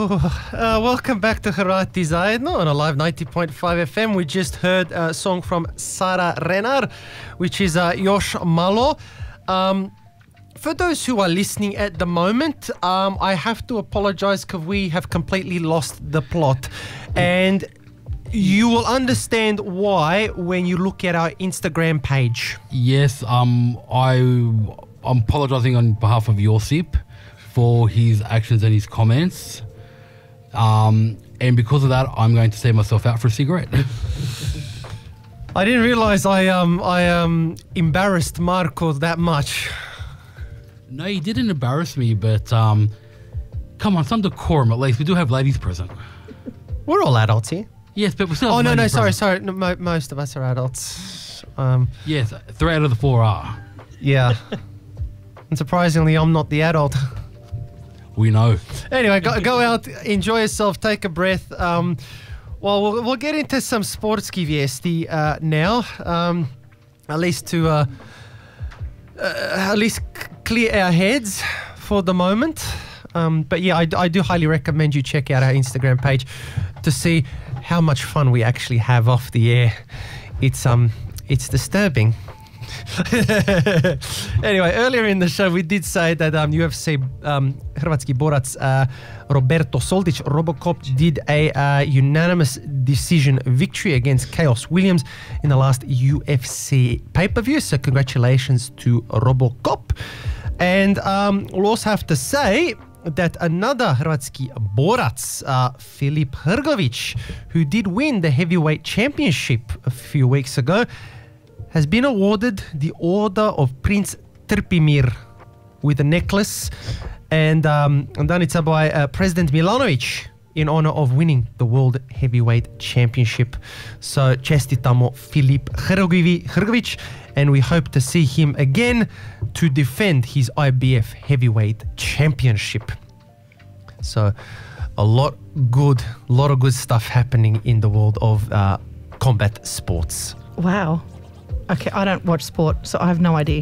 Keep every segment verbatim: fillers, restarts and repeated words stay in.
uh, welcome back to Hrvati Zajedno on a live ninety point five F M. We just heard a song from Sara Renar, which is uh, Još malo. Um, for those who are listening at the moment, um, I have to apologize because we have completely lost the plot. And you will understand why when you look at our Instagram page. Yes, um, I, I'm apologizing on behalf of Josip for his actions and his comments. Um, and because of that, I'm going to save myself out for a cigarette. I didn't realize I um I um embarrassed Marko that much. No, you didn't embarrass me, but um, come on, some decorum at least. We do have ladies present. We're all adults here. Yes, but we still have Oh no no ladies sorry present. sorry no, mo- most of us are adults. Um Yes, three out of the four are. yeah. And surprisingly, I'm not the adult. We know. Anyway, go, go out, enjoy yourself, take a breath. Um, well, well, we'll get into some sportski vijesti uh, now, um, at least to uh, uh, at least c- clear our heads for the moment. Um, but yeah, I, I do highly recommend you check out our Instagram page to see how much fun we actually have off the air. It's um, it's disturbing. Anyway, earlier in the show we did say that um, U F C um, Hrvatski borac uh, Roberto Soldić Robocop did a uh, unanimous decision victory against Chaos Williams in the last U F C pay-per-view, so congratulations to Robocop. And um, we'll also have to say that another Hrvatski borac, uh, Filip Hrgović, who did win the heavyweight championship a few weeks ago, has been awarded the Order of Prince Trpimir with a necklace, and um, and done it by uh, President Milanovic in honor of winning the World Heavyweight Championship. So čestitamo Filip Hrgović, and we hope to see him again to defend his I B F Heavyweight Championship. So a lot good, lot of good stuff happening in the world of uh, combat sports. Wow. Okay, I don't watch sport, so I have no idea.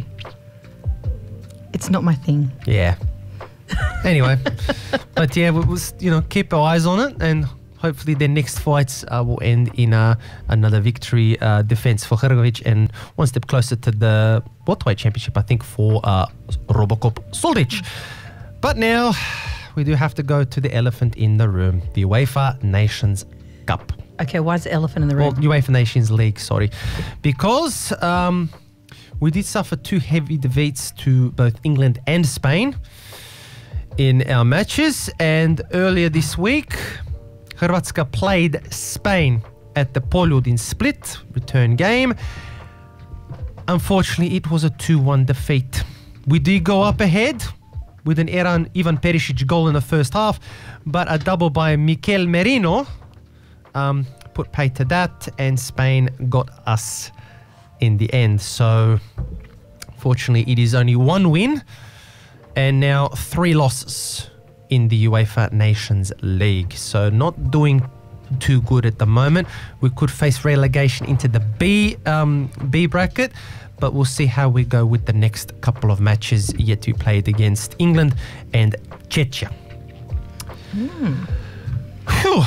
It's not my thing. Yeah. Anyway, but yeah, we will, you know, keep our eyes on it, and hopefully their next fights uh, will end in uh, another victory uh, defense for Hrgović, and one step closer to the welterweight championship, I think, for uh, Robocop Soldić. But now we do have to go to the elephant in the room, the UEFA Nations Cup. Okay, why is the elephant in the room? Well, UEFA Nations League, sorry. Because um, we did suffer two heavy defeats to both England and Spain in our matches. And earlier this week, Hrvatska played Spain at the Poljud in Split, return game. Unfortunately, it was a two one defeat. We did go up ahead with an Iran, Ivan Perisic goal in the first half, but a double by Mikel Merino Um, put pay to that, and Spain got us in the end. So fortunately it is only one win and now three losses in the UEFA Nations League. So not doing too good at the moment. We could face relegation into the B um, B bracket, but we'll see how we go with the next couple of matches yet to be played against England and Czechia. Mm. Phew.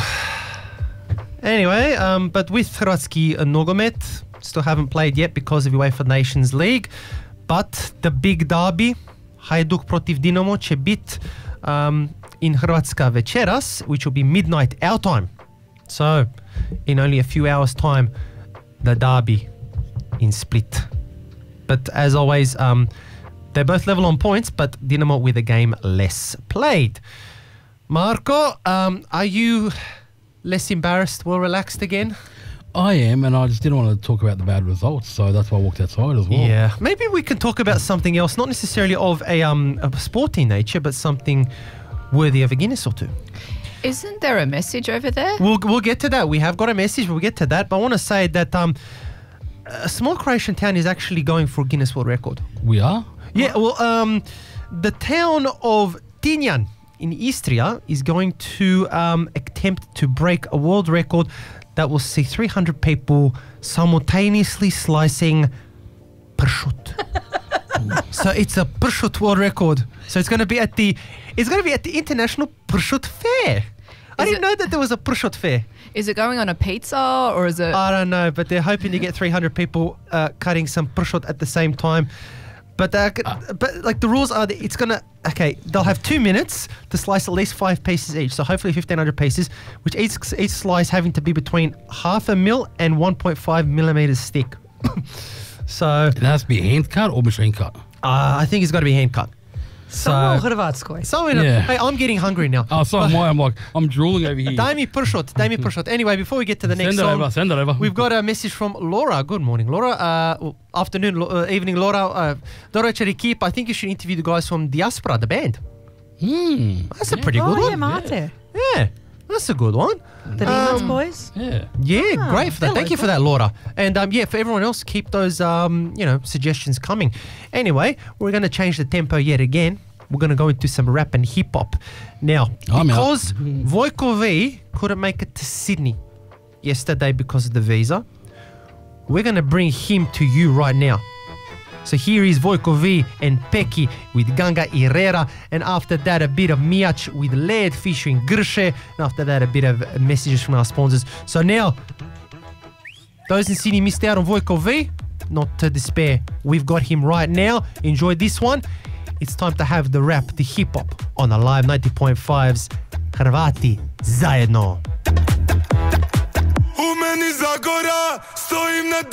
Anyway, um, but with Hrvatski Nogomet, still haven't played yet because of UEFA Nations League, but the big derby, Hajduk protiv Dinamo, će bit um, in Hrvatska večeras, which will be midnight our time. So, in only a few hours' time, the derby in Split. But as always, um, they're both level on points, but Dinamo with a game less played. Marko, um, are you less embarrassed, well relaxed again? I am, and I just didn't want to talk about the bad results, so that's why I walked outside as well. Yeah, maybe we can talk about something else, not necessarily of a um a sporty nature, but something worthy of a Guinness or two. Isn't there a message over there? We'll we'll get to that. We have got a message. We'll get to that. But I want to say that um, a small Croatian town is actually going for a Guinness World Record. We are? Yeah. Well, um, the town of Tinjan in Istria is going to um, attempt to break a world record that will see three hundred people simultaneously slicing pršut. So it's a pršut world record. So it's going to be at the it's going to be at the International Pršut Fair. I Is didn't it- know that there was a Prushot fair. Is it going on a pizza or is it? I don't know, but they're hoping to get three hundred people uh, cutting some Prushot at the same time. But uh, c- but like the rules are that it's gonna okay. They'll have two minutes to slice at least five pieces each. So hopefully fifteen hundred pieces, which each each slice having to be between half a mil and one point five millimeters thick. So It has to be hand cut or machine cut. uh, I think it's got to be hand cut. So Samo u Hrvatskoj. so you know, Yeah. hey, I'm getting hungry now. Oh, so am I. I'm like, I'm drooling over here. Daj mi Prushot, daj mi Prushot. Anyway, before we get to the next Send it song, over, send it over. we've got a message from Laura. Good morning, Laura. Uh, well, afternoon, lo- uh, evening, Laura. Uh, Doro Cherikip, I think you should interview the guys from Diaspora, the band. Hmm. That's a pretty good Oh, yeah, one. Mate. Yeah, that's a good one. The Demons boys. Yeah. Yeah, Ah, great for that. they're Thank you for that, Laura. And um, yeah, for everyone else, keep those um, you know suggestions coming. Anyway, we're going to change the tempo yet again. We're going to go into some rap and hip hop now I'm out. because Vojko V couldn't make it to Sydney yesterday because of the visa. We're going to bring him to you right now. So here is Vojko V and Peki with Ganga Herrera, and after that a bit of Miach with Led featuring Grshe, and after that a bit of messages from our sponsors. So now, those in Sydney missed out on Vojko V, not to despair. We've got him right now. Enjoy this one. It's time to have the rap, the hip hop on Alive ninety point five's Hrvati zajedno. U meni Zagora, stojim na